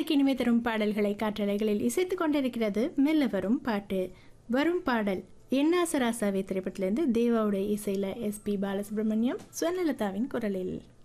செவிகளுக்கு இனிமை தரும் பாடல்களை காற்றலைகளில் இசைத்துக் கொண்டிருக்கிறது மெல்ல வரும் பாட்டு. வரும் பாடல் என்னாசராசாவே திரைப்படத்திலிருந்து தேவாவுடைய இசையில SP பாலசுப்ரமணியம், சுவர்ணலதாவின் குரலில்.